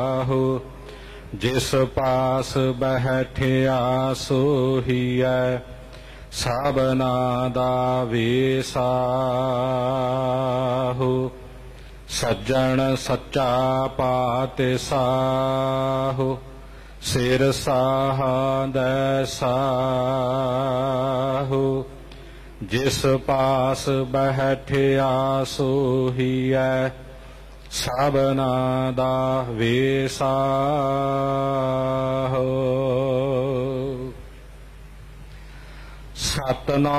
जिस पास बैठिया सोहियै सबना दा वेसाहु। सज्जन सच्चा पात साहु सिर साहदै साहु। जिस पास बैठिया सोहियै सबना दा वेसाहु। सतनाम